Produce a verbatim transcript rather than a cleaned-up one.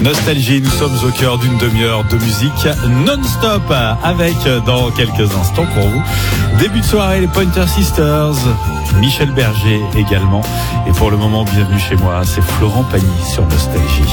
Nostalgie, nous sommes au cœur d'une demi-heure de musique non-stop avec, dans quelques instants pour vous, début de soirée, les Pointer Sisters, Michel Berger également. Et pour le moment, bienvenue chez moi, c'est Florent Pagny sur Nostalgie.